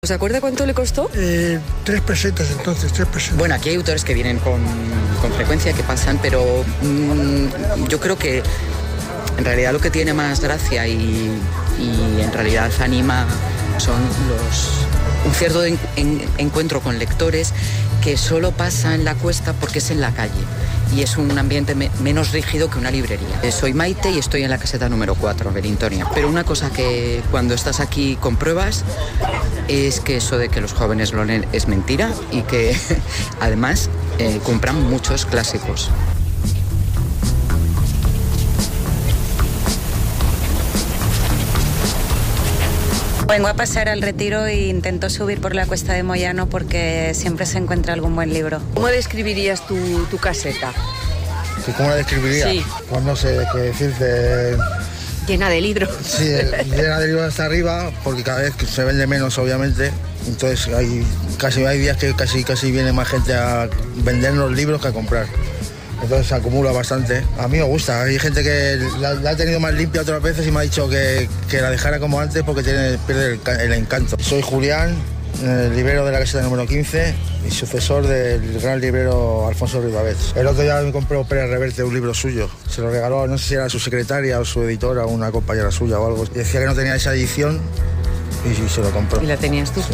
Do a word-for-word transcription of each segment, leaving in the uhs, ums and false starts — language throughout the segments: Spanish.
¿Se acuerda cuánto le costó? Eh, tres pesetas entonces, tres pesetas. Bueno, aquí hay autores que vienen con, con frecuencia, que pasan, pero mmm, yo creo que en realidad lo que tiene más gracia y, y en realidad anima son los un cierto en, en, encuentro con lectores que solo pasa en la Cuesta porque es en la calle y es un ambiente me, menos rígido que una librería. Eh, soy Maite y estoy en la caseta número cuatro, Belintonia. Pero una cosa que cuando estás aquí compruebas es que eso de que los jóvenes lo leen es mentira y que además eh, compran muchos clásicos. Vengo a pasar al Retiro e intento subir por la Cuesta de Moyano porque siempre se encuentra algún buen libro. ¿Cómo describirías tu, tu caseta? ¿Cómo la describiría? Sí. Pues no sé qué decirte. Llena de libros. Sí, llena de libros hasta arriba, porque cada vez se vende menos, obviamente. Entonces hay casi hay días que casi casi viene más gente a vender los libros que a comprar. Entonces se acumula bastante. A mí me gusta. Hay gente que la, la ha tenido más limpia otras veces y me ha dicho que, que la dejara como antes porque tiene, pierde el, el encanto. Soy Julián, el librero de la caseta número quince y sucesor del gran librero Alfonso Rivavets. El otro día me compró Pérez Reverte un libro suyo. Se lo regaló, no sé si era su secretaria o su editora o una compañera suya o algo. Y decía que no tenía esa edición y, y se lo compró. ¿Y la tenías tú? Sí.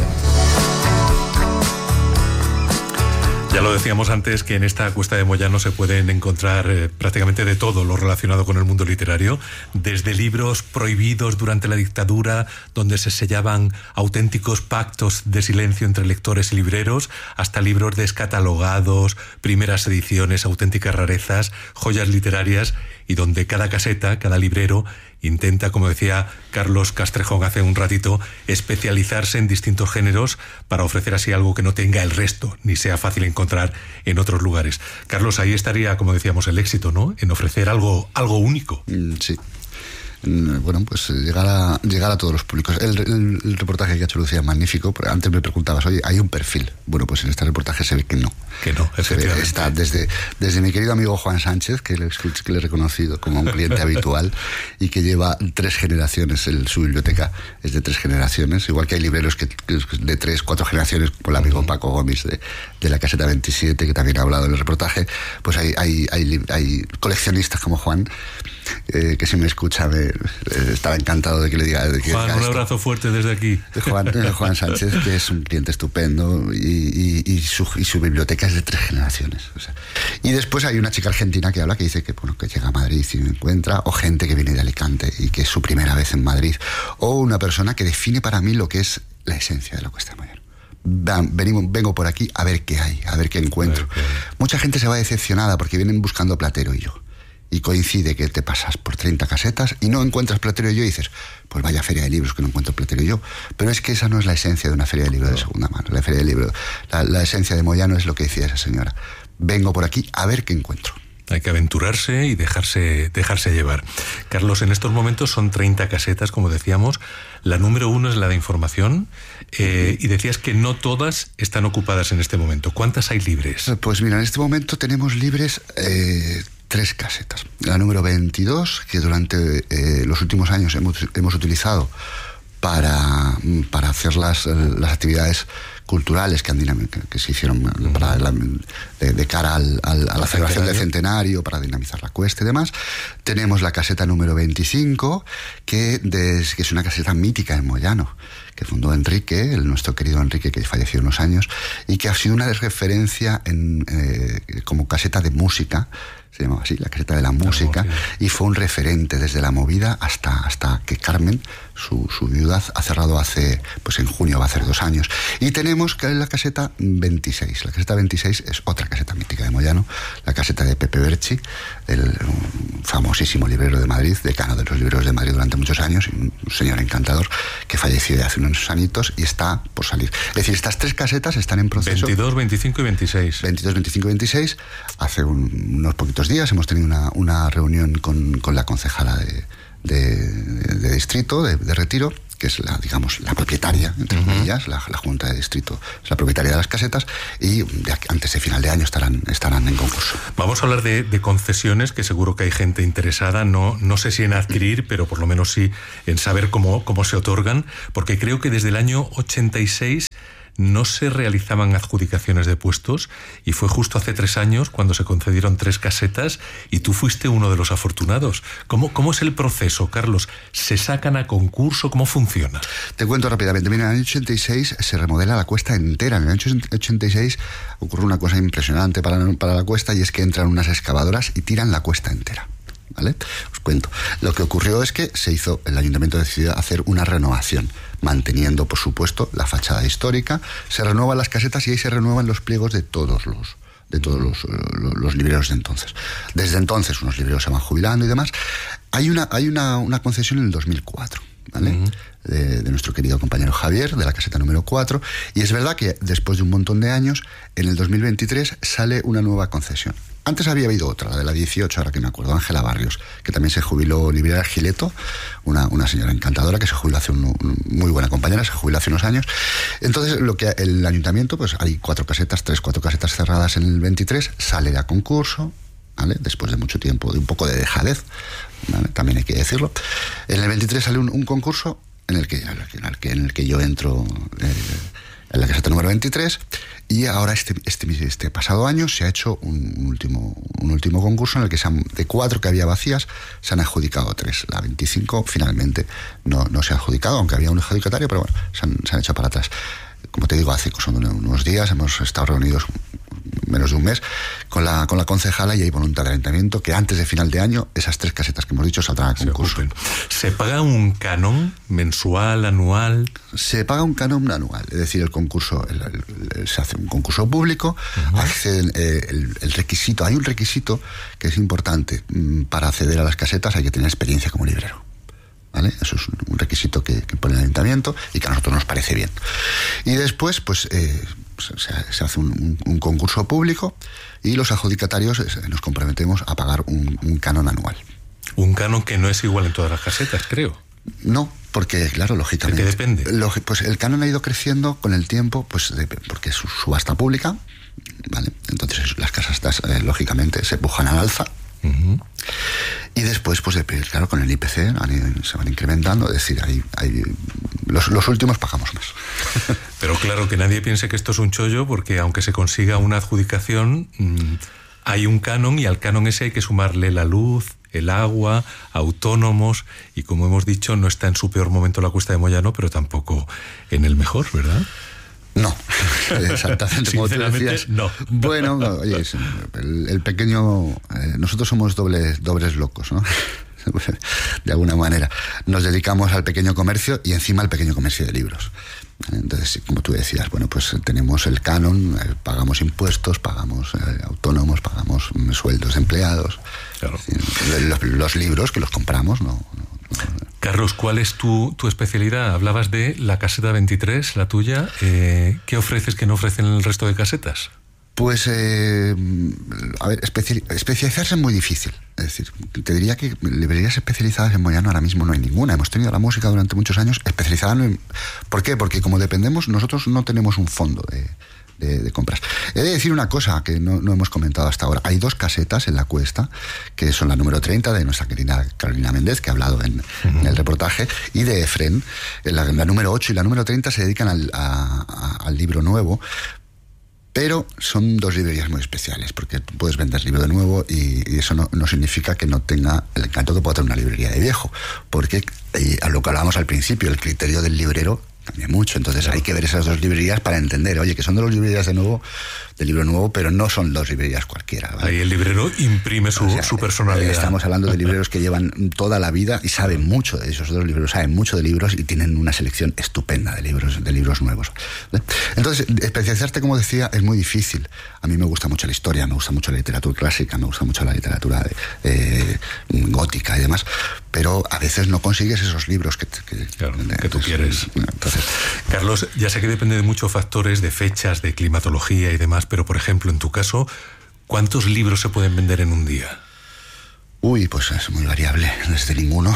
Ya lo decíamos antes que en esta Cuesta de Moyano se pueden encontrar eh, prácticamente de todo lo relacionado con el mundo literario, desde libros prohibidos durante la dictadura, donde se sellaban auténticos pactos de silencio entre lectores y libreros, hasta libros descatalogados, primeras ediciones, auténticas rarezas, joyas literarias, y donde cada caseta, cada librero, intenta, como decía Carlos Castrejón hace un ratito, especializarse en distintos géneros para ofrecer así algo que no tenga el resto, ni sea fácil encontrar en otros lugares. Carlos, ahí estaría, como decíamos, el éxito, ¿no? En ofrecer algo, algo único. Sí. Bueno, pues llegar a, llegar a todos los públicos. El, el, el reportaje que ha hecho Lucía es magnífico. Antes me preguntabas, oye, ¿hay un perfil? Bueno, pues en este reportaje se ve que no. Que no, efectivamente. Está desde, desde mi querido amigo Juan Sánchez, que le, que le he reconocido como un cliente habitual y que lleva tres generaciones, el, su biblioteca es de tres generaciones, igual que hay libreros que, que de tres, cuatro generaciones, como el amigo Paco Gómez de, de la caseta veintisiete, que también ha hablado en el reportaje. Pues hay, hay, hay, hay coleccionistas como Juan, eh, que si me escucha me, eh, estaba encantado de que le diga, de que Juan, diga un esto. Abrazo fuerte desde aquí. Juan, Juan Sánchez, que es un cliente estupendo y, y, y, su, y su biblioteca es de tres generaciones. O sea. Y después hay una chica argentina que habla, que dice que, bueno, que llega a Madrid y me encuentra, o gente que viene de Alicante y que es su primera vez en Madrid, o una persona que define para mí lo que es la esencia de la Cuesta de Moyano. Venimos, vengo por aquí a ver qué hay, a ver qué encuentro. Okay. Mucha gente se va decepcionada porque vienen buscando Platero y yo. Y coincide que te pasas por treinta casetas y no encuentras Platero y yo y dices, pues vaya feria de libros que no encuentro Platero y yo. Pero es que esa no es la esencia de una feria de libros no. de segunda mano. La feria de libros, la, la esencia de Moyano es lo que decía esa señora. Vengo por aquí a ver qué encuentro. Hay que aventurarse y dejarse, dejarse llevar. Carlos, en estos momentos son treinta casetas, como decíamos. La número uno es la de información. Eh, y decías que no todas están ocupadas en este momento. ¿Cuántas hay libres? Pues mira, en este momento tenemos libres eh, tres casetas. La número veintidós, que durante eh, los últimos años hemos, hemos utilizado para, para hacer las, las actividades culturales que, han dinam- que se hicieron para la, de, de cara al, al, a la celebración del centenario, para dinamizar la cuesta y demás. Tenemos la caseta número veinticinco, que, des, que es una caseta mítica en Moyano, que fundó Enrique, el, nuestro querido Enrique, que falleció unos años, y que ha sido una referencia en, eh, como caseta de música, se llamaba así, la caseta de la música, oh, sí. Y fue un referente desde la movida hasta, hasta que Carmen, su, su viuda, ha cerrado hace, pues en junio va a hacer dos años. Y tenemos que la caseta veintiséis. La caseta veintiséis es otra caseta mítica de Moyano, la caseta de Pepe Berchi, el famosísimo librero de Madrid, decano de los libreros de Madrid durante muchos años, un señor encantador que falleció de hace unos añitos y está por salir. Es decir, estas tres casetas están en proceso. veintidós, veinticinco y veintiséis. veintidós, veinticinco y veintiséis. Hace un, unos poquitos días hemos tenido una, una reunión con, con la concejala de, de, de distrito, de, de Retiro, que es la, digamos, la propietaria, entre comillas, uh-huh. la, la Junta de Distrito es la propietaria de las casetas, y de aquí, antes de final de año estarán, estarán en concurso. Vamos a hablar de, de concesiones, que seguro que hay gente interesada, no, no sé si en adquirir, pero por lo menos sí en saber cómo, cómo se otorgan, porque creo que desde el año ochenta y seis no se realizaban adjudicaciones de puestos, y fue justo hace tres años cuando se concedieron tres casetas y tú fuiste uno de los afortunados. ¿Cómo, cómo es el proceso, Carlos? ¿Se sacan a concurso? ¿Cómo funciona? Te cuento rápidamente. Mira, en el año ochenta y seis se remodela la cuesta entera. En el año ochenta y seis ocurre una cosa impresionante para, para la cuesta, y es que entran unas excavadoras y tiran la cuesta entera. ¿Vale? Os cuento. Lo que ocurrió es que se hizo, el ayuntamiento decidió hacer una renovación, manteniendo, por supuesto, la fachada histórica. Se renuevan las casetas y ahí se renuevan los pliegos de todos los de todos los, los, los libreros de entonces. Desde entonces unos libreros se van jubilando y demás. Hay una, hay una, una concesión en el dos mil cuatro, ¿vale? Uh-huh. de, de nuestro querido compañero Javier, de la caseta número cuatro, y es verdad que después de un montón de años, en el dos mil veintitrés sale una nueva concesión. Antes había habido otra, la de la dieciocho, ahora que me acuerdo, Ángela Barrios, que también se jubiló, Librera Gileto, una, una señora encantadora que se jubiló hace un, un, muy buena compañera, se jubiló hace unos años. Entonces, lo que el ayuntamiento, pues hay cuatro casetas, tres, cuatro casetas cerradas en el veintitrés, sale a concurso, ¿vale? Después de mucho tiempo, de un poco de dejadez, ¿vale? También hay que decirlo. En el veintitrés sale un, un concurso en el que, en el que, en el que yo entro eh, en la caseta número veintitrés, y ahora este, este, este pasado año se ha hecho un último, un último concurso en el que se han, de cuatro que había vacías se han adjudicado tres. La veinticinco finalmente no, no se ha adjudicado, aunque había un adjudicatario, pero bueno, se han, se han echado para atrás. Como te digo, hace son unos días hemos estado reunidos, menos de un mes, con la, con la concejala, y hay voluntad del ayuntamiento que antes de final de año esas tres casetas que hemos dicho saldrán a concurso. ¿Se paga un canon mensual, anual? Se paga un canon anual, es decir, el concurso, el, el, el, se hace un concurso público, uh-huh. acceden, eh, el, el requisito, hay un requisito que es importante, para acceder a las casetas hay que tener experiencia como librero. ¿Vale? Eso es un requisito que, que pone el ayuntamiento y que a nosotros nos parece bien. Y después, pues, eh, se, se hace un, un, un concurso público, y los adjudicatarios eh, nos comprometemos a pagar un, un canon anual. Un canon que no es igual en todas las casetas, creo. No, porque, claro, lógicamente... ¿De qué depende? Lo, pues el canon ha ido creciendo con el tiempo, pues de, porque es subasta pública, ¿vale? Entonces las casas, eh, lógicamente, se pujan al alza. Uh-huh. Y después, pues claro, con el I P C se van incrementando, es decir, hay, hay, los, los últimos pagamos más. Pero claro, que nadie piense que esto es un chollo, porque aunque se consiga una adjudicación, mmm, hay un canon, y al canon ese hay que sumarle la luz, el agua, autónomos, y como hemos dicho, no está en su peor momento la Cuesta de Moyano, pero tampoco en el mejor, ¿verdad? No, exactamente como tú decías. No. Bueno, oye, el, el pequeño... Eh, nosotros somos dobles, dobles locos, ¿no? De alguna manera. Nos dedicamos al pequeño comercio y encima al pequeño comercio de libros. Entonces, como tú decías, bueno, pues tenemos el canon, eh, pagamos impuestos, pagamos eh, autónomos, pagamos mm, sueldos de empleados. Claro. Los, los libros que los compramos, no... no Carlos, ¿cuál es tu, tu especialidad? Hablabas de la caseta veintitrés, la tuya. Eh, ¿Qué ofreces que no ofrecen el resto de casetas? Pues, eh, a ver, especi- especializarse es muy difícil. Es decir, te diría que librerías especializadas en Moyano ahora mismo no hay ninguna. Hemos tenido la música durante muchos años especializada en... ¿Por qué? Porque como dependemos, nosotros no tenemos un fondo de... De, de compras. He de decir una cosa que no, no hemos comentado hasta ahora. Hay dos casetas en la Cuesta, que son la número treinta de nuestra querida Carolina Méndez, que ha hablado en, uh-huh. en el reportaje, y de Efren. La, la número ocho y la número treinta se dedican al, a, a, al libro nuevo, pero son dos librerías muy especiales, porque tú puedes vender libro de nuevo y, y eso no, no significa que no tenga el encanto que pueda tener una librería de viejo, porque eh, a lo que hablábamos al principio, el criterio del librero cambia mucho, entonces claro. Hay que ver esas dos librerías para entender, oye, que son de los librerías de nuevo, del libro nuevo, pero no son dos librerías cualquiera, ¿vale? Ahí el librero imprime su, o sea, su personalidad. Estamos hablando de libreros que llevan toda la vida y saben mucho de esos dos libreros, saben mucho de libros y tienen una selección estupenda de libros, de libros nuevos. Entonces, especializarte, como decía, es muy difícil. A mí me gusta mucho la historia, me gusta mucho la literatura clásica, me gusta mucho la literatura de, eh, gótica y demás, pero a veces no consigues esos libros que, que, claro, de, que tú quieres. Entonces, Carlos, ya sé que depende de muchos factores, de fechas, de climatología y demás, pero por ejemplo, en tu caso, ¿cuántos libros se pueden vender en un día? Uy, pues es muy variable, desde ninguno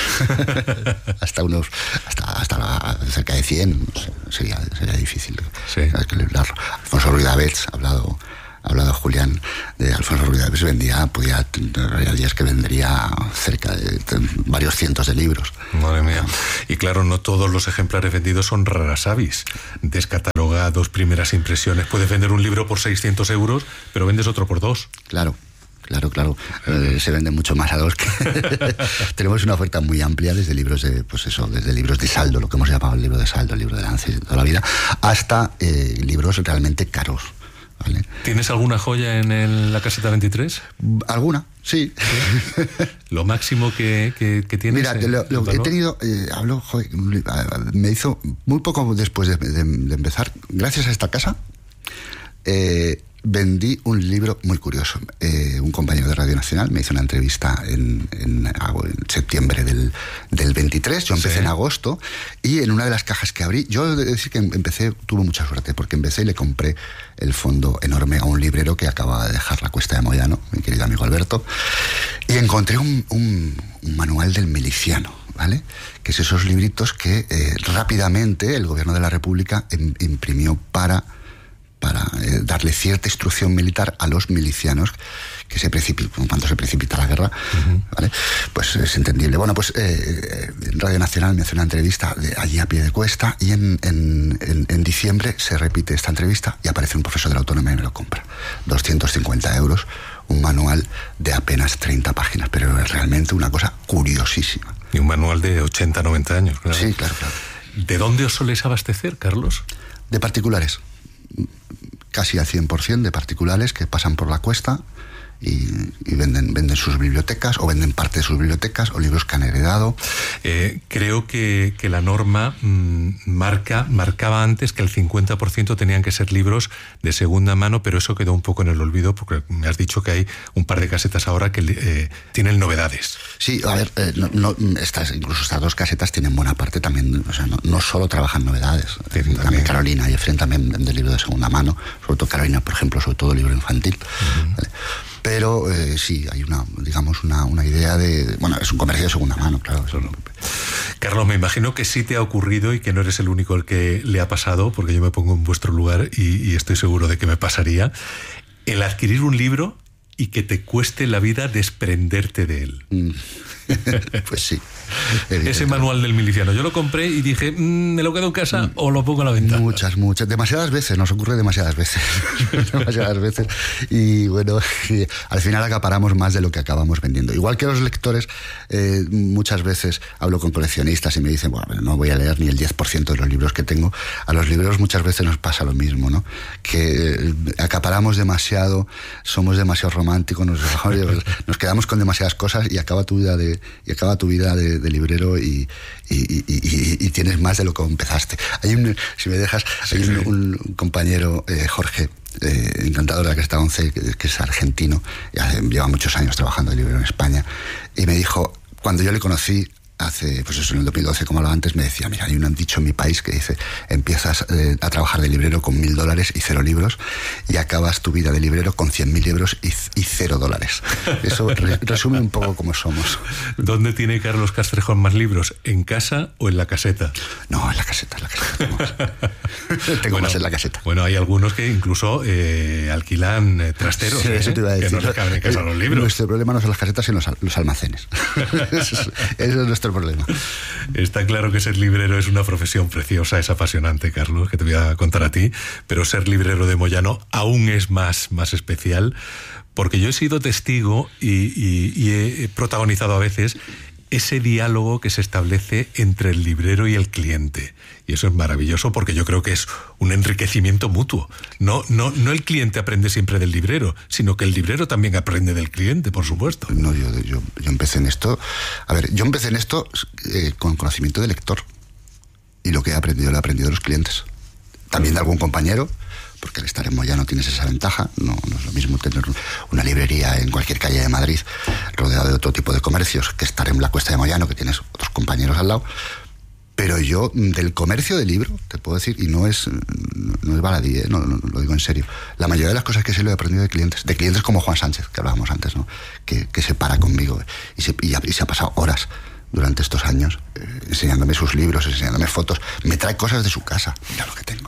hasta unos, hasta, hasta la, cerca de cien, no sé, sería, sería difícil sí. equilibrarlo. Alfonso Ruiz Abets, ha hablado, ha hablado Julián de Alfonso Ruiz Abets, vendía, podía, había días que vendría cerca de, de varios cientos de libros. Madre mía. Y claro, no todos los ejemplares vendidos son raras avis. Descatalogados, primeras impresiones. Puedes vender un libro por seiscientos euros, pero vendes otro por dos. Claro. Claro, claro, eh, se vende mucho más a dos que tenemos una oferta muy amplia desde libros de, pues eso, desde libros de saldo, lo que hemos llamado el libro de saldo, el libro de lance de toda la vida, hasta eh, libros realmente caros. ¿Vale? ¿Tienes alguna joya en el, la caseta veintitrés? ¿Alguna? Sí. ¿Sí? ¿Lo máximo que, que, que tienes? Mira, lo, lo que he tenido, eh, hablo, joder, me hizo muy poco después de, de, de empezar, gracias a esta casa, eh, vendí un libro muy curioso. Eh, un compañero de Radio Nacional me hizo una entrevista en, en, en septiembre del, del veintitrés. Yo empecé sí. en agosto, y en una de las cajas que abrí, yo he de decir que empecé, tuve mucha suerte, porque empecé y le compré el fondo enorme a un librero que acababa de dejar la Cuesta de Moyano, mi querido amigo Alberto, y encontré un, un, un manual del miliciano, ¿vale? Que es esos libritos que eh, rápidamente el gobierno de la República em, imprimió para para eh, darle cierta instrucción militar a los milicianos que se precipitan, cuando se precipita la guerra, uh-huh. ¿vale? Pues es entendible. Bueno, pues eh, en Radio Nacional me hace una entrevista de allí a pie de cuesta, y en, en, en, en diciembre se repite esta entrevista y aparece un profesor de la Autónoma y me lo compra. doscientos cincuenta euros, un manual de apenas treinta páginas, pero es realmente una cosa curiosísima. Y un manual de ochenta, noventa años, claro. Sí, claro, claro. ¿De dónde os soléis abastecer, Carlos? De particulares. Casi al cien por ciento de particulares que pasan por la Cuesta y, y venden, venden sus bibliotecas, o venden parte de sus bibliotecas, o libros que han heredado. Eh, creo que, que la norma mmm, marca, marcaba antes que el cincuenta por ciento tenían que ser libros de segunda mano, pero eso quedó un poco en el olvido, porque me has dicho que hay un par de casetas ahora que eh, tienen novedades. Sí, a ver, eh, no, no, estas, incluso estas dos casetas tienen buena parte también, o sea, no, no solo trabajan novedades, sí, también, también Carolina y Efren también venden libros de segunda mano, sobre todo Carolina, por ejemplo, sobre todo libro infantil. Uh-huh. ¿Vale? Pero eh, sí, hay una, digamos, una, una idea de... Bueno, es un comercio de segunda mano, claro. Eso no. Carlos, me imagino que sí te ha ocurrido y que no eres el único al que le ha pasado, porque yo me pongo en vuestro lugar y, y estoy seguro de que me pasaría, el adquirir un libro y que te cueste la vida desprenderte de él. Mm. Pues sí. Ese manual del miliciano, yo lo compré y dije, mmm, ¿me lo quedo en casa mm. o lo pongo a la venta? Muchas, muchas, demasiadas veces, nos ocurre demasiadas veces. demasiadas veces. Y bueno, y al final acaparamos más de lo que acabamos vendiendo. Igual que los lectores, eh, muchas veces hablo con coleccionistas y me dicen, bueno, no voy a leer ni el diez por ciento de los libros que tengo. A los libreros muchas veces nos pasa lo mismo, ¿no? Que eh, acaparamos demasiado, somos demasiado románticos, nos, nos quedamos con demasiadas cosas y acaba tu vida de, y acaba tu vida de, de librero y, y, y, y, y tienes más de lo que empezaste. Hay un, si me dejas, sí, hay un, sí. un, un compañero, eh, Jorge, eh, encantador de la Cresta once, que, que es argentino, y lleva muchos años trabajando de librero en España, y me dijo, cuando yo le conocí, hace, pues eso, en el dos mil doce, como hablaba antes, me decía, mira, hay un dicho en mi país que dice, empiezas eh, a trabajar de librero con mil dólares y cero libros, y acabas tu vida de librero con cien mil libros y, y cero dólares. Eso re, resume un poco cómo somos. ¿Dónde tiene Carlos Castrejón más libros? ¿En casa o en la caseta? No, en la caseta, en la caseta. Tengo más, tengo bueno, más en la caseta. Bueno, hay algunos que incluso eh, alquilan eh, trasteros, sí, ¿eh? Eso te iba a decir. Que no les caben en casa los libros. Nuestro problema no son las casetas, sino los, los almacenes. Eso es, eso es nuestro problema. Está claro que ser librero es una profesión preciosa, es apasionante, Carlos, que te voy a contar a ti, pero ser librero de Moyano aún es más, más especial, porque yo he sido testigo y, y, y he protagonizado a veces ese diálogo que se establece entre el librero y el cliente. Y eso es maravilloso, porque yo creo que es un enriquecimiento mutuo. No, no, no el cliente aprende siempre del librero, sino que el librero también aprende del cliente, por supuesto. No, yo, yo, yo empecé en esto... A ver, yo empecé en esto eh, con conocimiento de lector. Y lo que he aprendido, lo he aprendido de los clientes. También de algún compañero, porque al estar en Moyano tienes esa ventaja. No, no es lo mismo tener una librería en cualquier calle de Madrid rodeado de otro tipo de comercios que estar en la Cuesta de Moyano, que tienes otros compañeros al lado. Pero yo, del comercio de libro, te puedo decir, y no es no es baladí, ¿eh? no, no, lo digo en serio. La mayoría de las cosas que sé lo he aprendido de clientes, de clientes como Juan Sánchez, que hablábamos antes, ¿no? que, que se para conmigo y se, y, y se ha pasado horas durante estos años eh, enseñándome sus libros, enseñándome fotos, me trae cosas de su casa, mira lo que tengo.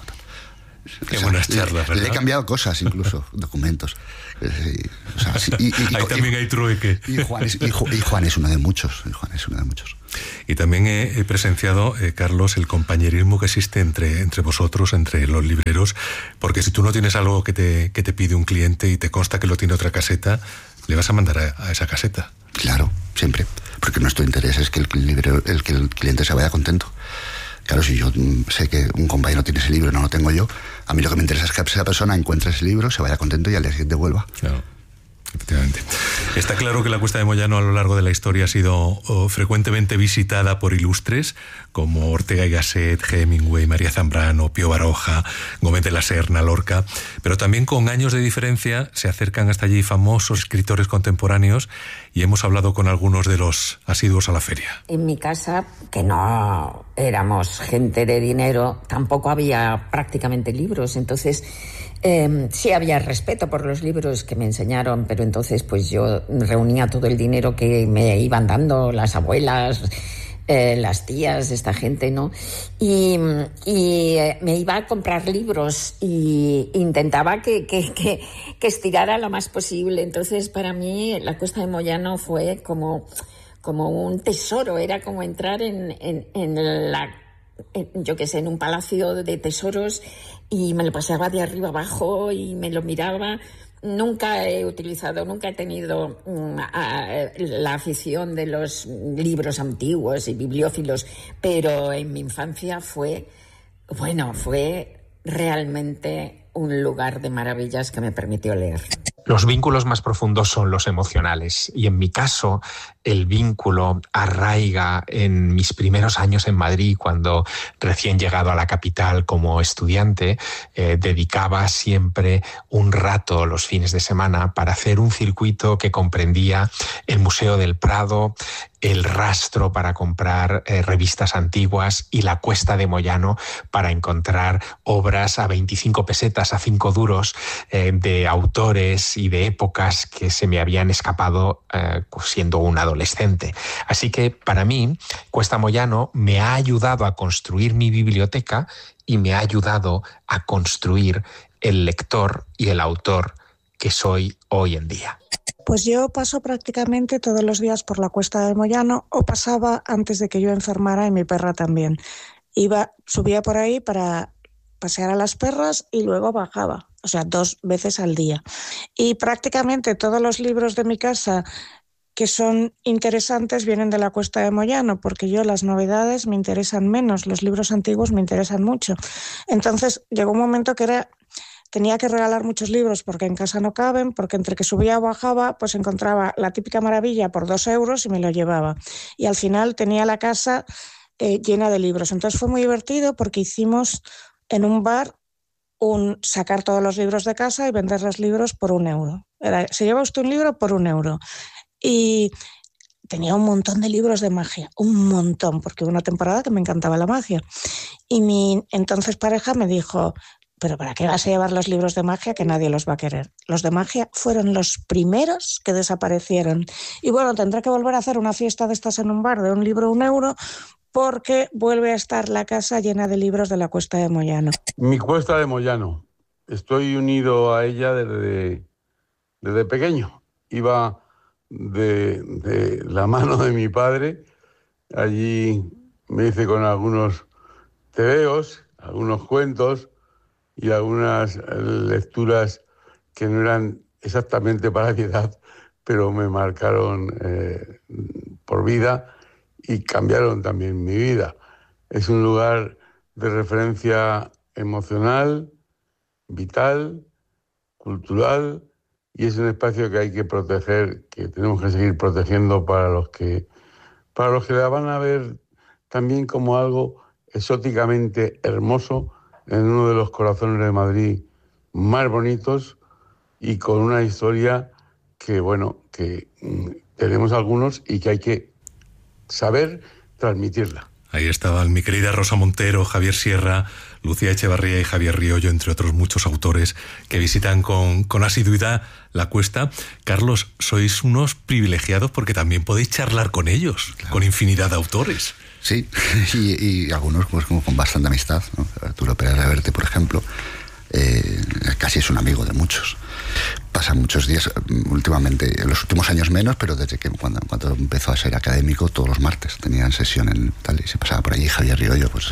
Qué o sea, buenas charlas, ¿verdad? Le he cambiado cosas, incluso, documentos. Sí, o sea, sí, y, y, Ahí y, también y, hay trueque. Y Juan, es, y, y Juan es uno de muchos. Y Juan es uno de muchos. Y también he, he presenciado, eh, Carlos, el compañerismo que existe entre, entre vosotros, entre los libreros, porque si tú no tienes algo que te, que te pide un cliente y te consta que lo tiene otra caseta, le vas a mandar a, a esa caseta. Claro, siempre. Porque nuestro interés es que el, librero, el, que el cliente se vaya contento. Claro, si yo sé que un compañero tiene ese libro y no lo tengo yo, a mí lo que me interesa es que esa persona encuentre ese libro, se vaya contento y al día siguiente vuelva. Claro, efectivamente. Está claro que la Cuesta de Moyano a lo largo de la historia ha sido oh, frecuentemente visitada por ilustres como Ortega y Gasset, Hemingway, María Zambrano, Pío Baroja, Gómez de la Serna, Lorca, pero también con años de diferencia se acercan hasta allí famosos escritores contemporáneos y hemos hablado con algunos de los asiduos a la feria. En mi casa, que no éramos gente de dinero, tampoco había prácticamente libros, entonces eh, sí había respeto por los libros que me enseñaron, pero entonces pues yo reunía todo el dinero que me iban dando las abuelas, eh, las tías, esta gente, ¿no? Y, y eh, me iba a comprar libros y intentaba que, que, que, que estirara lo más posible. Entonces, para mí, la Cuesta de Moyano fue como, como un tesoro, era como entrar en, en, en la, en, yo qué sé, en un palacio de tesoros y me lo paseaba de arriba abajo y me lo miraba. Nunca he utilizado, nunca he tenido um, a, la afición de los libros antiguos y bibliófilos, pero en mi infancia fue, bueno, fue realmente un lugar de maravillas que me permitió leer. Los vínculos más profundos son los emocionales y en mi caso el vínculo arraiga en mis primeros años en Madrid, cuando recién llegado a la capital como estudiante eh, dedicaba siempre un rato los fines de semana para hacer un circuito que comprendía el Museo del Prado, el Rastro para comprar eh, revistas antiguas y la Cuesta de Moyano para encontrar obras a veinticinco pesetas, a cinco duros, eh, de autores y de épocas que se me habían escapado eh, siendo un adolescente. Así que para mí, Cuesta Moyano me ha ayudado a construir mi biblioteca y me ha ayudado a construir el lector y el autor que soy hoy en día. Pues yo paso prácticamente todos los días por la Cuesta del Moyano, o pasaba antes de que yo enfermara y mi perra también. Iba, subía por ahí para pasear a las perras y luego bajaba, o sea, dos veces al día. Y prácticamente todos los libros de mi casa que son interesantes vienen de la Cuesta de Moyano, porque yo las novedades me interesan menos, los libros antiguos me interesan mucho. Entonces llegó un momento que era... Tenía que regalar muchos libros porque en casa no caben, porque entre que subía o bajaba, pues encontraba La Típica Maravilla por dos euros y me lo llevaba. Y al final tenía la casa eh, llena de libros. Entonces fue muy divertido porque hicimos en un bar un sacar todos los libros de casa y vender los libros por un euro. Era, se lleva usted un libro por un euro. Y tenía un montón de libros de magia, un montón, porque hubo una temporada que me encantaba la magia. Y mi entonces pareja me dijo... ¿Pero para qué vas a llevar los libros de magia que nadie los va a querer? Los de magia fueron los primeros que desaparecieron. Y bueno, tendré que volver a hacer una fiesta de estas en un bar de un libro un euro porque vuelve a estar la casa llena de libros de la Cuesta de Moyano. Mi Cuesta de Moyano. Estoy unido a ella desde, desde pequeño. Iba de, de la mano de mi padre. Allí me hice con algunos tebeos, algunos cuentos y algunas lecturas que no eran exactamente para mi edad, pero me marcaron eh, por vida y cambiaron también mi vida. Es un lugar de referencia emocional, vital, cultural, y es un espacio que hay que proteger, que tenemos que seguir protegiendo para los que, para los que la van a ver también como algo exóticamente hermoso, en uno de los corazones de Madrid más bonitos y con una historia que, bueno, que mm, tenemos algunos y que hay que saber transmitirla. Ahí estaban mi querida Rosa Montero, Javier Sierra, Lucía Echevarría y Javier Riollo, entre otros muchos autores que visitan con, con asiduidad la cuesta. Carlos, sois unos privilegiados porque también podéis charlar con ellos, claro, con infinidad de autores. Sí, y, y algunos pues, como con bastante amistad, ¿no? Arturo Pérez Reverte, por ejemplo, eh, casi es un amigo de muchos. Pasan muchos días, últimamente, en los últimos años menos, pero desde que cuando, cuando empezó a ser académico, todos los martes tenían sesión en tal, y se pasaba por allí. Javier Riollo, pues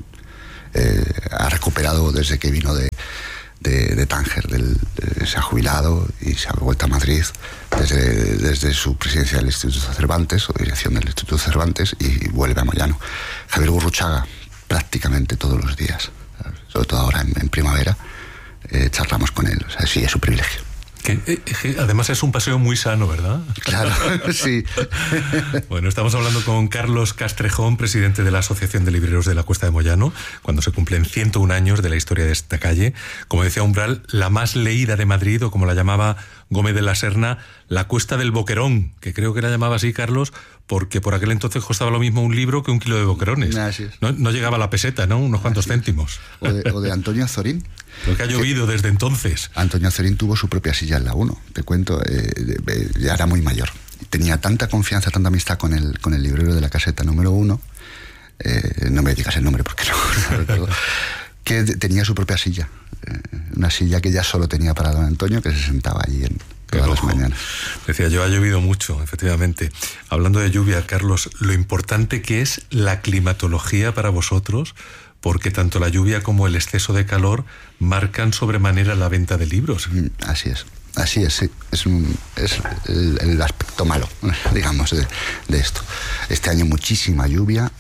eh, ha recuperado desde que vino de, de, de Tánger, del, de, se ha jubilado y se ha vuelto a Madrid desde, desde su presidencia del Instituto Cervantes, o dirección del Instituto Cervantes, y vuelve a Moyano. Javier Gurruchaga, prácticamente todos los días, sobre todo ahora en, en primavera, eh, charlamos con él. O sea, sí, es un privilegio. Que, eh, además es un paseo muy sano, ¿verdad? Claro, sí. Bueno, estamos hablando con Carlos Castrejón, presidente de la Asociación de Libreros de la Cuesta de Moyano, cuando se cumplen ciento un años de la historia de esta calle. Como decía Umbral, la más leída de Madrid, o como la llamaba Gómez de la Serna, la Cuesta del Boquerón, que creo que la llamaba así, Carlos, porque por aquel entonces costaba lo mismo un libro que un kilo de boquerones. Así es. No, no llegaba a la peseta, ¿no? Unos cuantos Así es. Céntimos. O de, o de Antonio Azorín. Lo que ha llovido desde entonces. Antonio Azorín tuvo su propia silla en la uno, te cuento, eh, ya era muy mayor. Tenía tanta confianza, tanta amistad con el, con el librero de la caseta número uno, eh, no me digas el nombre porque no, no recuerdo, que tenía su propia silla. Eh, una silla que ya solo tenía para don Antonio, que se sentaba allí en todas las mañanas. Decía yo, ha llovido mucho, efectivamente. Hablando de lluvia, Carlos, lo importante que es la climatología para vosotros, porque tanto la lluvia como el exceso de calor marcan sobremanera la venta de libros. Así es, así es, sí. Es, un, es el, el aspecto malo, digamos, de, de esto. Este año muchísima lluvia,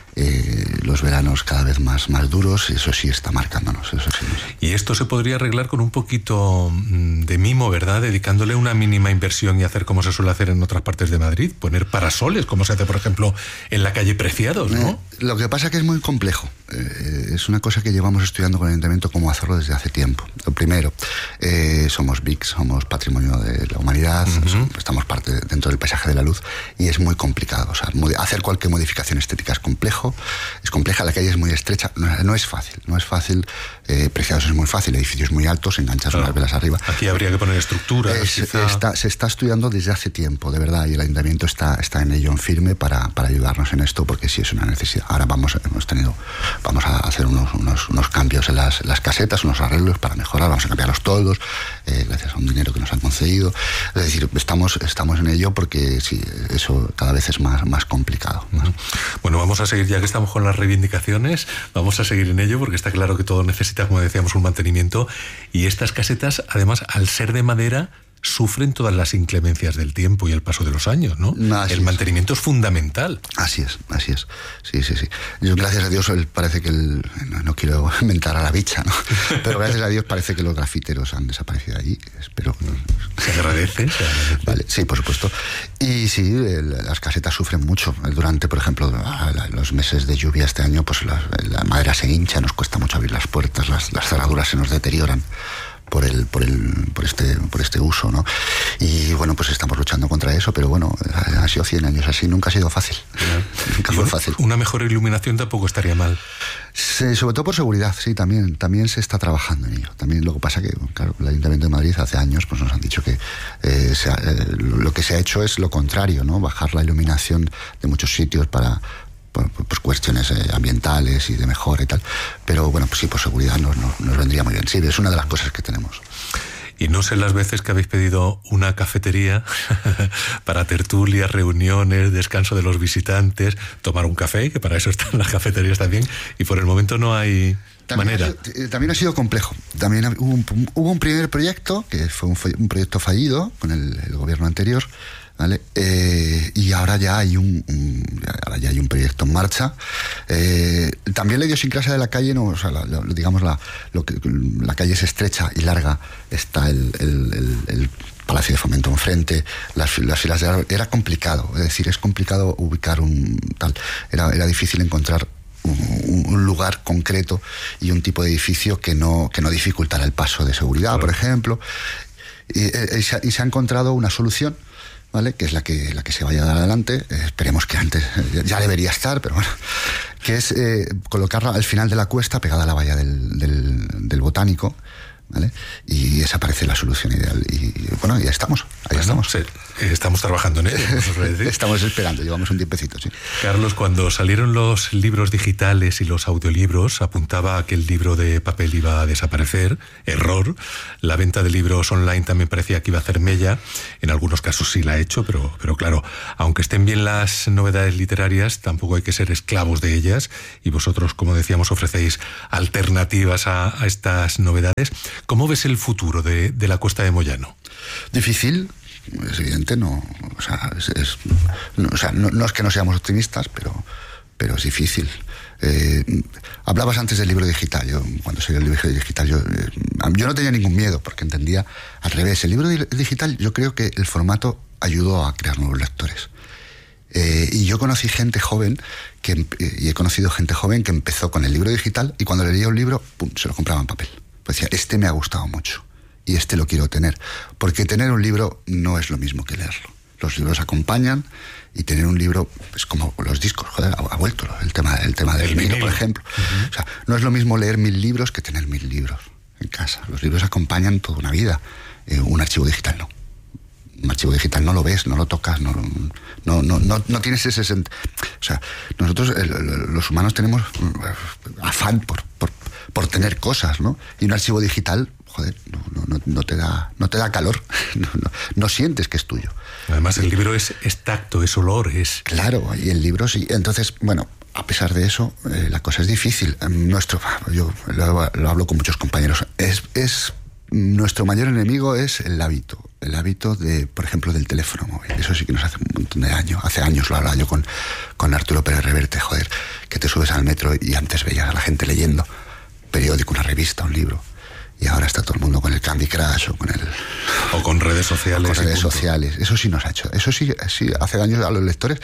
eh, los veranos cada vez más, más duros, y eso sí está marcándonos, eso sí. Y esto se podría arreglar con un poquito de mimo, ¿verdad? Dedicándole una mínima inversión y hacer como se suele hacer en otras partes de Madrid, poner parasoles, como se hace, por ejemplo, en la calle Preciados, ¿no? Eh, lo que pasa es que es muy complejo. Eh, es una cosa que llevamos estudiando con el Ayuntamiento cómo hacerlo desde hace tiempo. Lo primero, eh, somos B I C, somos Patrimonio de la Humanidad, uh-huh. somos, estamos parte de, dentro del paisaje de la luz, y es muy complicado. O sea, hacer cualquier modificación estética es complejo, es compleja, la calle es muy estrecha, no, no es fácil, no es fácil. Eh, Preciados es muy fácil, edificios muy altos, enganchas claro. unas velas arriba. Aquí habría que poner estructuras. Es, está, se está estudiando desde hace tiempo, de verdad, y el Ayuntamiento está, está en ello en firme para, para ayudarnos en esto, porque sí es una necesidad. Ahora vamos, hemos tenido, vamos a hacer unos, unos, unos cambios en las, las casetas, unos arreglos para mejorar, vamos a cambiar los toldos, eh, gracias a un dinero que nos han concedido. Es decir, estamos, estamos en ello porque sí, eso cada vez es más, más complicado. Más. Bueno, vamos a seguir, ya que estamos con las reivindicaciones, vamos a seguir en ello, porque está claro que todo necesita, como decíamos, un mantenimiento, y estas casetas, además, al ser de madera, sufren todas las inclemencias del tiempo y el paso de los años, ¿no? Así el es. mantenimiento es fundamental. Así es, así es. Sí, sí, sí. Yo, gracias a Dios, parece que el, no, no quiero inventar a la bicha, ¿no? Pero gracias a Dios parece que los grafiteros han desaparecido allí. Espero. Se agradece, se agradece. Vale, sí, por supuesto. Y sí, el, las casetas sufren mucho. Durante, por ejemplo, los meses de lluvia este año, pues la, la madera se hincha, nos cuesta mucho abrir las puertas, las, las cerraduras se nos deterioran por el por el por este por este uso, ¿no? Y bueno, pues estamos luchando contra eso, pero bueno, han sido cien años así, nunca ha sido fácil. Nunca fue fácil. Una mejor iluminación tampoco estaría mal. Sí, sobre todo por seguridad, sí, también también se está trabajando en ello. También lo que pasa que, claro, el Ayuntamiento de Madrid hace años pues nos han dicho que eh, se ha, eh, lo que se ha hecho es lo contrario, ¿no? Bajar la iluminación de muchos sitios para pues cuestiones eh, ambientales y de mejora y tal, pero bueno, pues sí, por seguridad nos, nos, nos vendría muy bien. Sí, es una de las cosas que tenemos. Y no sé las veces que habéis pedido una cafetería para tertulias, reuniones, descanso de los visitantes, tomar un café, que para eso están las cafeterías también, y por el momento no hay también manera. Ha sido, también ha sido complejo. También hubo un, hubo un primer proyecto, que fue un, un proyecto fallido con el, el gobierno anterior, ¿vale? Eh, y ahora ya hay un, un ahora ya hay un proyecto en marcha. Eh, también la idiosincrasia de la calle, no, o sea, la, la, digamos la, lo que, la calle es estrecha y larga, está el, el, el, el Palacio de Fomento enfrente, las, las filas de árbol, era complicado, es decir, es complicado ubicar un tal, era, era difícil encontrar un, un lugar concreto y un tipo de edificio que no, que no dificultara el paso de seguridad, claro. Por ejemplo, y, y, se, y se ha encontrado una solución, ¿vale? Que es la que, la que se vaya a dar adelante, eh, esperemos que antes, eh, ya debería estar, pero bueno, que es eh, colocarla al final de la cuesta, pegada a la valla del, del, del Botánico, ¿vale? Y esa parece la solución ideal. Y bueno, ya estamos, ahí bueno, estamos. Sí, estamos trabajando en ello. Estamos esperando, llevamos un tiempecito, sí. Carlos, cuando salieron los libros digitales y los audiolibros, apuntaba que el libro de papel iba a desaparecer. Error. La venta de libros online también parecía que iba a hacer mella. En algunos casos sí la ha hecho, pero, pero claro, aunque estén bien las novedades literarias, tampoco hay que ser esclavos de ellas. Y vosotros, como decíamos, ofrecéis alternativas a, a estas novedades. ¿Cómo ves el futuro de, de la Cuesta de Moyano? Difícil, es evidente, no, o sea, es, es, no, o sea, no, no es que no seamos optimistas, pero, pero es difícil. Eh, hablabas antes del libro digital. Yo, cuando salió el libro digital, yo, eh, yo no tenía ningún miedo, porque entendía al revés. El libro digital, yo creo que el formato ayudó a crear nuevos lectores. Eh, y yo conocí gente joven, que, y he conocido gente joven que empezó con el libro digital y cuando leía un libro, pum, se lo compraba en papel. Pues decía, este me ha gustado mucho y este lo quiero tener. Porque tener un libro no es lo mismo que leerlo. Los libros acompañan y tener un libro es como los discos. Joder, ha vuelto el tema, el tema del vinilo, por ejemplo. Uh-huh. O sea, no es lo mismo leer mil libros que tener mil libros en casa. Los libros acompañan toda una vida. Eh, un archivo digital no. Un archivo digital no lo ves, no lo tocas, no, no, no, no, no tienes ese... Sent... O sea, nosotros, el, los humanos, tenemos afán por... por por tener cosas, ¿no? Y un archivo digital, joder, no, no, no, te, da, no te da calor, no, no, no sientes que es tuyo. Además, el libro es, es tacto, es olor, es... Claro, y el libro sí. Entonces, bueno, a pesar de eso, eh, la cosa es difícil. Nuestro, yo lo, lo hablo con muchos compañeros, es, es nuestro mayor enemigo es el hábito. El hábito de, por ejemplo, del teléfono móvil. Eso sí que nos hace un montón de daño. Hace años lo hablaba yo con, con Arturo Pérez Reverte, joder, que te subes al metro y antes veías a la gente leyendo periódico, una revista, un libro, y ahora está todo el mundo con el Candy Crush o con el o con redes sociales, con redes sociales. Eso sí nos ha hecho, eso sí, sí hace daño a los lectores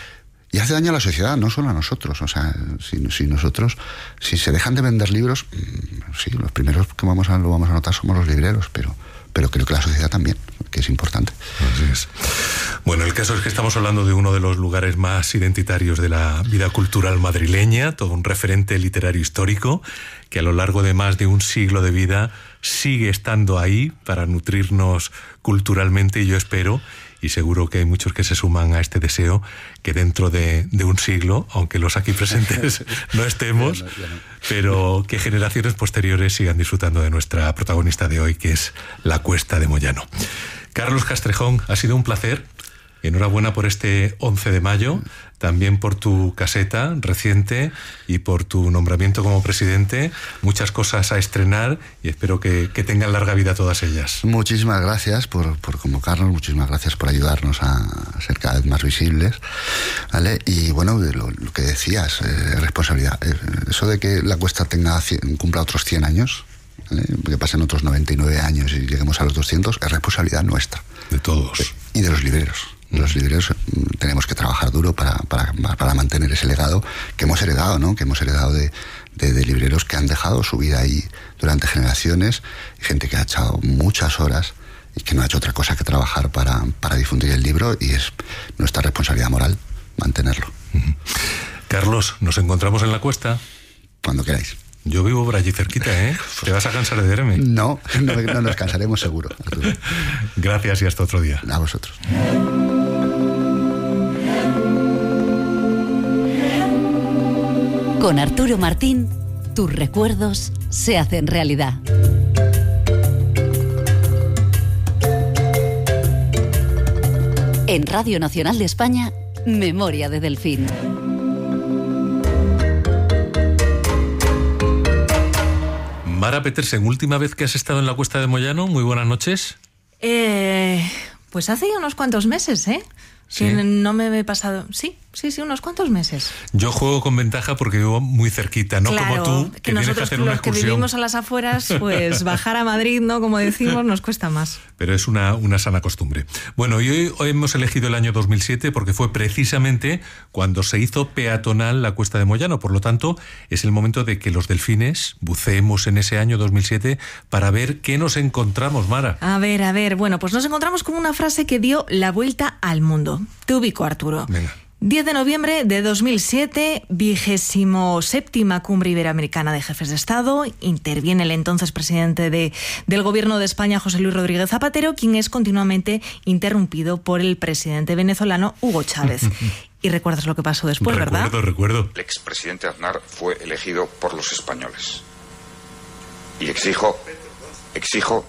y hace daño a la sociedad, no solo a nosotros. O sea, si, si nosotros, si se dejan de vender libros, sí, los primeros que vamos a lo vamos a notar somos los libreros, pero pero creo que la sociedad también, que es importante. Así es. Bueno, el caso es que estamos hablando de uno de los lugares más identitarios de la vida cultural madrileña, todo un referente literario histórico, que a lo largo de más de un siglo de vida sigue estando ahí para nutrirnos culturalmente, y yo espero, y seguro que hay muchos que se suman a este deseo, que dentro de, de un siglo, aunque los aquí presentes no estemos, ya no, ya no. pero que generaciones posteriores sigan disfrutando de nuestra protagonista de hoy, que es la Cuesta de Moyano. Carlos Castrejón, ha sido un placer. Enhorabuena por este once de mayo, también por tu caseta reciente y por tu nombramiento como presidente. Muchas cosas a estrenar y espero que, que tengan larga vida todas ellas. Muchísimas gracias por, por convocarnos, muchísimas gracias por ayudarnos a ser cada vez más visibles, ¿vale? Y bueno, lo, lo que decías, eh, responsabilidad. Eh, eso de que la Cuesta tenga cien, cumpla otros cien años, ¿vale? Que pasen otros noventa y nueve años y lleguemos a los doscientos, es responsabilidad nuestra. De todos. Y de los libreros. Los libreros tenemos que trabajar duro para, para, para mantener ese legado que hemos heredado, ¿no? Que hemos heredado de, de, de libreros que han dejado su vida ahí durante generaciones, y gente que ha echado muchas horas y que no ha hecho otra cosa que trabajar para, para difundir el libro, y es nuestra responsabilidad moral mantenerlo. Uh-huh. Carlos, ¿nos encontramos en la Cuesta? Cuando queráis. Yo vivo por allí cerquita, ¿eh? ¿Te vas a cansar de verme? No, no, no nos cansaremos seguro, Arturo. Gracias y hasta otro día. A vosotros. Con Arturo Martín, tus recuerdos se hacen realidad. En Radio Nacional de España, Memoria de Delfín. Mara Petersen, última vez que has estado en la Cuesta de Moyano, muy buenas noches. Eh, pues hace ya unos cuantos meses, ¿eh? ¿Sí? Que no me he pasado... Sí, Sí, sí, unos cuantos meses. Yo juego con ventaja porque vivo muy cerquita, no claro, como tú, que, que tienes nosotros que hacer una los que excursión. vivimos a las afueras, pues bajar a Madrid, ¿no? Como decimos, nos cuesta más. Pero es una, una sana costumbre. Bueno, y hoy, hoy hemos elegido el año dos mil siete porque fue precisamente cuando se hizo peatonal la Cuesta de Moyano. Por lo tanto, es el momento de que los delfines buceemos en ese año dos mil siete para ver qué nos encontramos, Mara. A ver, a ver, bueno, pues nos encontramos con una frase que dio la vuelta al mundo. Te ubico, Arturo. Venga. diez de noviembre de dos mil siete, vigésimo séptima Cumbre Iberoamericana de Jefes de Estado. Interviene el entonces presidente de, del Gobierno de España, José Luis Rodríguez Zapatero, quien es continuamente interrumpido por el presidente venezolano Hugo Chávez. Y recuerdas lo que pasó después, recuerdo, ¿verdad? Recuerdo, recuerdo. El expresidente Aznar fue elegido por los españoles. Y exijo, exijo,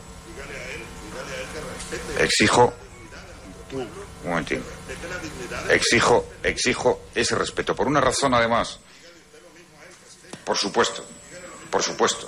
exijo, un momentín. Exijo, exijo ese respeto. Por una razón, además. Por supuesto. Por supuesto.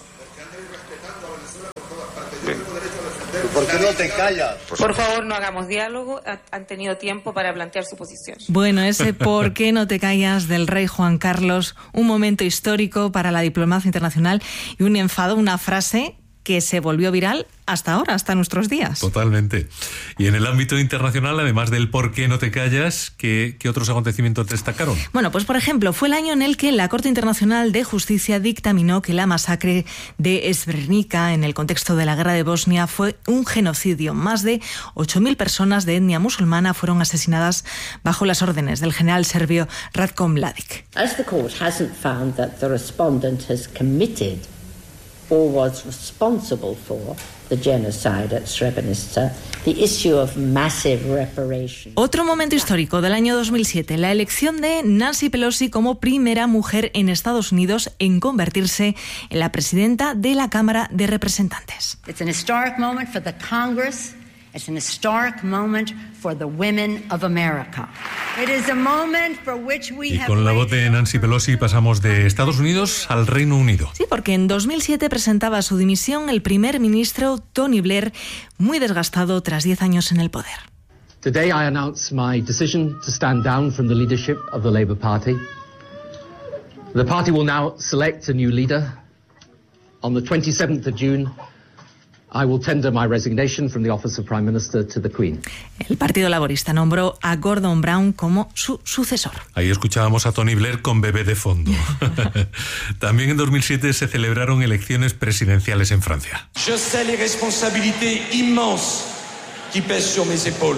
Bien. ¿Por qué no te callas? Por, por favor, no hagamos diálogo. Han tenido tiempo para plantear su posición. Bueno, ese ¿por qué no te callas? Del rey Juan Carlos, un momento histórico para la diplomacia internacional y un enfado, una frase que se volvió viral hasta ahora, hasta nuestros días. Totalmente. Y en el ámbito internacional, además del por qué no te callas, ¿qué, qué otros acontecimientos destacaron? Bueno, pues por ejemplo, fue el año en el que la Corte Internacional de Justicia dictaminó que la masacre de Srebrenica, en el contexto de la guerra de Bosnia, fue un genocidio. Más de ocho mil personas de etnia musulmana fueron asesinadas bajo las órdenes del general serbio Ratko Mladic. As the court hasn't found that the respondent has committed or was responsible for the genocide at Srebrenica, the issue of massive reparation. Otro momento histórico del año dos mil siete, la elección de Nancy Pelosi como primera mujer en Estados Unidos en convertirse en la presidenta de la Cámara de Representantes. It's an historic moment for the Congress. It's an historic moment for the women of America. It is a moment for which we y have con la voz de Nancy Pelosi pasamos de Estados Unidos al Reino Unido. Sí, porque en dos mil siete presentaba su dimisión el primer ministro Tony Blair, muy desgastado tras diez años en el poder. Today I announce my decision to stand down from the leadership of the Labour Party. The party will now select a new leader. On the twenty-seventh of June, I will tender my resignation from the office of Prime Minister to the Queen. El Partido Laborista nombró a Gordon Brown como su sucesor. Ahí escuchábamos a Tony Blair con bebé de fondo. También en dos mil siete se celebraron elecciones presidenciales en Francia. Je sais les responsabilités immenses qui pèsent sur mes épaules.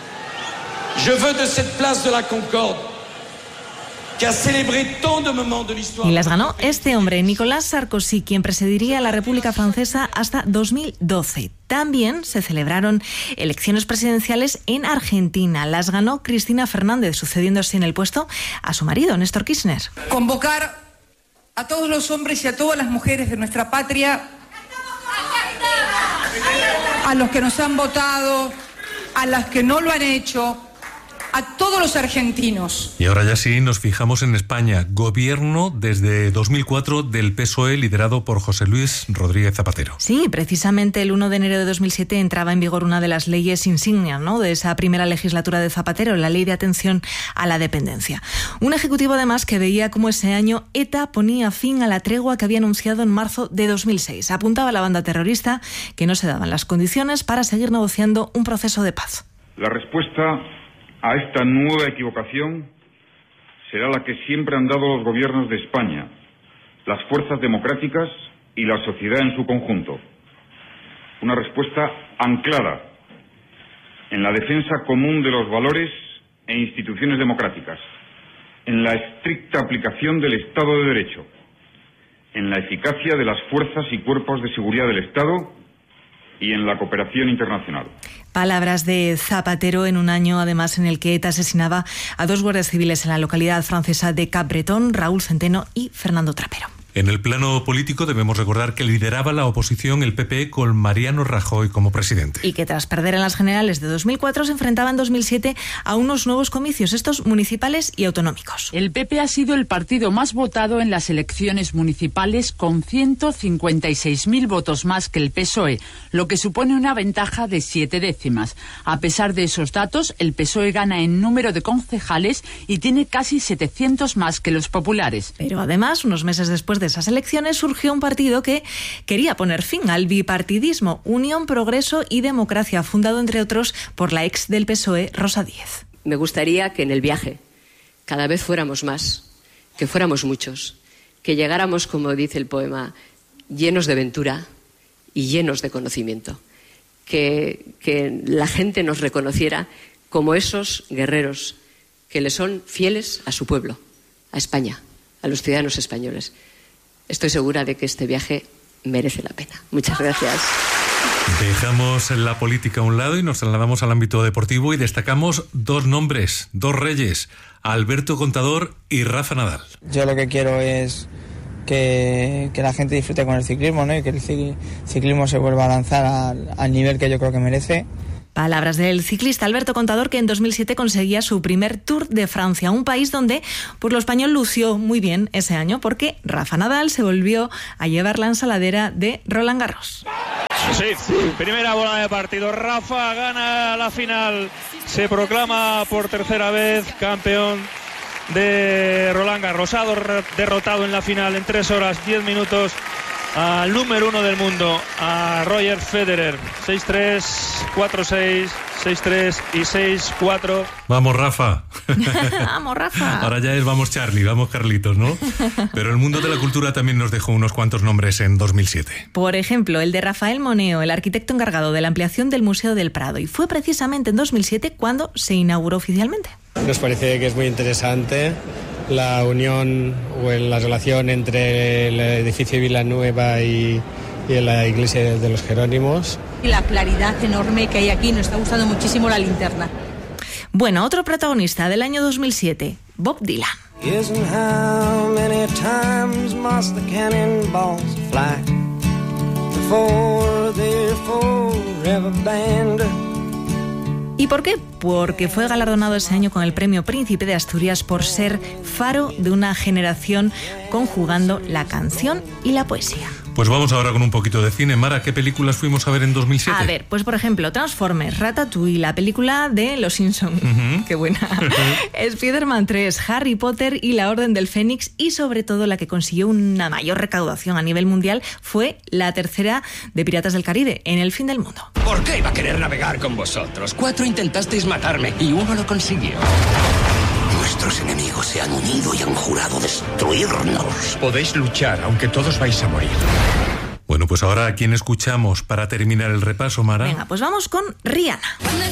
Je veux de cette place de la Concorde que ha célébré tant de moments de l'histoire. Y las ganó este hombre, Nicolas Sarkozy, quien presidiría la República Francesa hasta dos mil doce. También se celebraron elecciones presidenciales en Argentina. Las ganó Cristina Fernández, sucediéndose en el puesto a su marido, Néstor Kirchner. Convocar a todos los hombres y a todas las mujeres de nuestra patria, a los que nos han votado, a las que no lo han hecho, a todos los argentinos. Y ahora ya sí, nos fijamos en España. Gobierno desde dos mil cuatro del P S O E liderado por José Luis Rodríguez Zapatero. Sí, precisamente el uno de enero de dos mil siete entraba en vigor una de las leyes insignia, ¿no?, de esa primera legislatura de Zapatero, la Ley de Atención a la Dependencia. Un ejecutivo además que veía cómo ese año ETA ponía fin a la tregua que había anunciado en marzo de dos mil seis. Apuntaba a la banda terrorista que no se daban las condiciones para seguir negociando un proceso de paz. La respuesta a esta nueva equivocación será la que siempre han dado los gobiernos de España, las fuerzas democráticas y la sociedad en su conjunto. Una respuesta anclada en la defensa común de los valores e instituciones democráticas, en la estricta aplicación del Estado de Derecho, en la eficacia de las fuerzas y cuerpos de seguridad del Estado y en la cooperación internacional. Palabras de Zapatero en un año, además, en el que ETA asesinaba a dos guardias civiles en la localidad francesa de Cap-Breton, Raúl Centeno y Fernando Trapero. En el plano político debemos recordar que lideraba la oposición el P P con Mariano Rajoy como presidente. Y que tras perder en las generales de dos mil cuatro se enfrentaba en dos mil siete a unos nuevos comicios, estos municipales y autonómicos. El P P ha sido el partido más votado en las elecciones municipales con ciento cincuenta y seis mil votos más que el P S O E, lo que supone una ventaja de siete décimas. A pesar de esos datos, el P S O E gana en número de concejales y tiene casi setecientos más que los populares. Pero además, unos meses después de esas elecciones, surgió un partido que quería poner fin al bipartidismo, Unión, Progreso y Democracia, fundado entre otros por la ex del P S O E, Rosa Díez. Me gustaría que en el viaje cada vez fuéramos más, que fuéramos muchos, que llegáramos, como dice el poema, llenos de ventura y llenos de conocimiento. Que, que la gente nos reconociera como esos guerreros que le son fieles a su pueblo, a España, a los ciudadanos españoles. Estoy segura de que este viaje merece la pena. Muchas gracias. Dejamos la política a un lado y nos trasladamos al ámbito deportivo y destacamos dos nombres, dos reyes, Alberto Contador y Rafa Nadal. Yo lo que quiero es que, que la gente disfrute con el ciclismo, ¿no? Y que el ciclismo se vuelva a lanzar al, al nivel que yo creo que merece. Palabras del ciclista Alberto Contador, que en dos mil siete conseguía su primer Tour de Francia, un país donde pues, lo español lució muy bien ese año porque Rafa Nadal se volvió a llevar la ensaladera de Roland Garros. Sí, primera bola de partido. Rafa gana la final, se proclama por tercera vez campeón de Roland Garros. Ha derrotado en la final en tres horas diez minutos al número uno del mundo, a Roger Federer. seis tres, cuatro seis, seis tres y seis cuatro. Vamos, Rafa. Vamos, Rafa. Ahora ya es vamos, Charlie, vamos, Carlitos, ¿no? Pero el mundo de la cultura también nos dejó unos cuantos nombres en dos mil siete. Por ejemplo, el de Rafael Moneo, el arquitecto encargado de la ampliación del Museo del Prado. Y fue precisamente en dos mil siete cuando se inauguró oficialmente. Nos parece que es muy interesante la unión o la relación entre el edificio Villanueva y, y la iglesia de los Jerónimos. Y la claridad enorme que hay aquí, nos está gustando muchísimo la linterna. Bueno, otro protagonista del año dos mil siete, Bob Dylan. ¿Y por qué? Porque fue galardonado ese año con el premio Príncipe de Asturias por ser faro de una generación conjugando la canción y la poesía. Pues vamos ahora con un poquito de cine. Mara, ¿qué películas fuimos a ver en dos mil siete? A ver, pues por ejemplo, Transformers, Ratatouille, la película de Los Simpsons, uh-huh. Qué buena, Spider-Man tres, Harry Potter y la Orden del Fénix, y sobre todo la que consiguió una mayor recaudación a nivel mundial fue la tercera de Piratas del Caribe, En el fin del mundo. ¿Por qué iba a querer navegar con vosotros? Cuatro intentasteis matarme y uno lo consiguió. Nuestros enemigos se han unido y han jurado destruirnos. Podéis luchar, aunque todos vais a morir. Bueno, pues ahora, ¿a quién escuchamos para terminar el repaso, Mara? Venga, pues vamos con Rihanna.